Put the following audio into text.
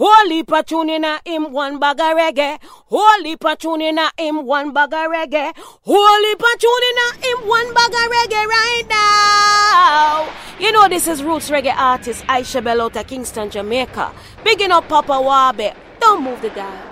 Holy patunina him one bag of reggae. Holy patunina him one bag of reggae. Holy patunina him one bag of reggae right now. You know this is Roots Reggae artist Aisha Bell out of Kingston, Jamaica. Bigging up Papa Wabe. Don't move the dial.